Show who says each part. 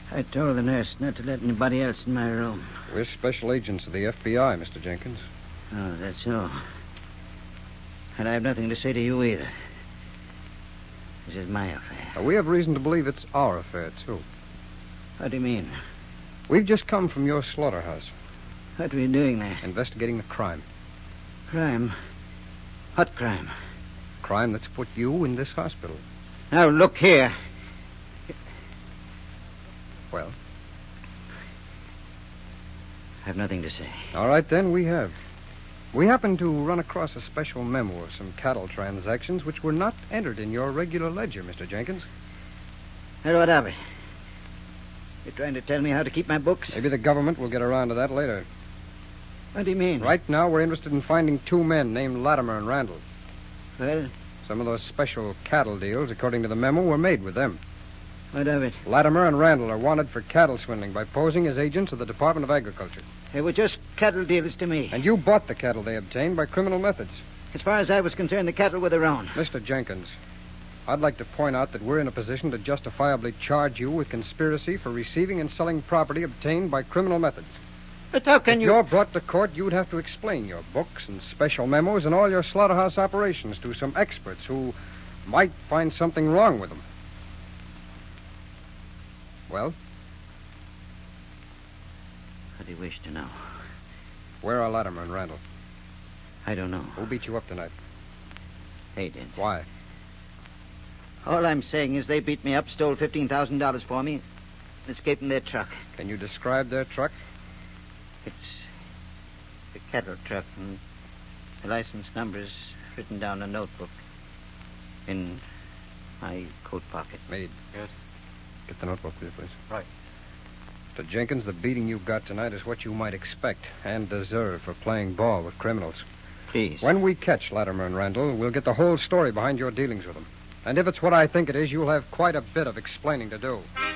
Speaker 1: I told the nurse not to let anybody else in my room.
Speaker 2: We're special agents of the FBI, Mr. Jenkins.
Speaker 1: Oh, that's so. And I have nothing to say to you either. This is my affair.
Speaker 2: We have reason to believe it's our affair, too.
Speaker 1: What do you mean?
Speaker 2: We've just come from your slaughterhouse.
Speaker 1: What are you doing there?
Speaker 2: Investigating the crime.
Speaker 1: Crime? What crime?
Speaker 2: Crime that's put you in this hospital.
Speaker 1: Now, look here.
Speaker 2: Well?
Speaker 1: I have nothing to say.
Speaker 2: All right, then, we have. We happened to run across a special memo of some cattle transactions which were not entered in your regular ledger, Mr. Jenkins.
Speaker 1: Well, what of it? You're trying to tell me how to keep my books?
Speaker 2: Maybe the government will get around to that later.
Speaker 1: What do you mean?
Speaker 2: Right now, we're interested in finding two men named Latimer and Randall.
Speaker 1: Well?
Speaker 2: Some of those special cattle deals, according to the memo, were made with them.
Speaker 1: What of it?
Speaker 2: Latimer and Randall are wanted for cattle swindling by posing as agents of the Department of Agriculture.
Speaker 1: They were just cattle dealers to me.
Speaker 2: And you bought the cattle they obtained by criminal methods.
Speaker 1: As far as I was concerned, the cattle were their own.
Speaker 2: Mr. Jenkins, I'd like to point out that we're in a position to justifiably charge you with conspiracy for receiving and selling property obtained by criminal methods.
Speaker 1: But how can
Speaker 2: If you're brought to court, you'd have to explain your books and special memos and all your slaughterhouse operations to some experts who might find something wrong with them. Well?
Speaker 1: What do you wish to know?
Speaker 2: Where are Latimer and Randall?
Speaker 1: I don't know.
Speaker 2: Who beat you up tonight?
Speaker 1: They did.
Speaker 2: Why?
Speaker 1: All I'm saying is they beat me up, stole $15,000 for me, and escaped in their truck.
Speaker 2: Can you describe their truck?
Speaker 1: It's a cattle truck, and the license number is written down in a notebook in my coat pocket.
Speaker 2: Meade.
Speaker 3: Yes?
Speaker 2: Get the notebook, will you, please?
Speaker 3: Right.
Speaker 2: Mr. Jenkins, the beating you got tonight is what you might expect and deserve for playing ball with criminals.
Speaker 1: Please.
Speaker 2: When we catch Latimer and Randall, we'll get the whole story behind your dealings with them. And if it's what I think it is, you'll have quite a bit of explaining to do.